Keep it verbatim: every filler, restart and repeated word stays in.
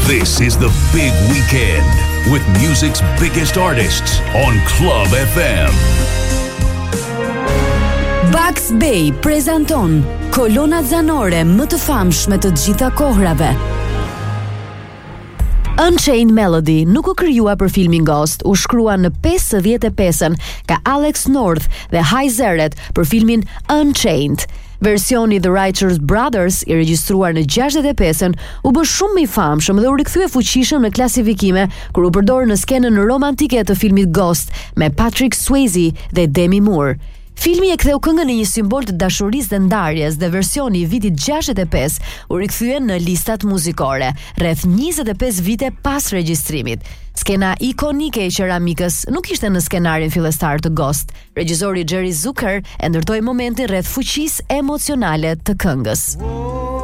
This is the big weekend with music's biggest artists on Club F M. Bugs Bay prezanton kolonat zanore më të famshme të gjitha kohrave. Unchained Melody nuk u krijua për filmin Ghost, u shkrua në pesëdhjetë e pesën ka Alex North dhe High Zeret për filmin Unchained. Versioni The Righteous Brothers, i regjistruar në gjashtëdhjetë e pesën, u bë shumë më i famshëm dhe u rikthye fuqishëm në klasifikime kur u përdor në skenën romantike të filmit Ghost me Patrick Swayze dhe Demi Moore. Filmi e ktheu këngën në një simbol të dashurisë dhe ndarjes dhe versioni i vitit gjashtëdhjetë e pesë u rikthye në listat muzikore, rreth njëzet e pesë vite pas regjistrimit. Skena ikonike e qeramikës nuk ishte në skenarin fillestar të Ghost. Regjizori Jerry Zucker e ndërtoi momentin rreth fuqisë emocionale të këngës.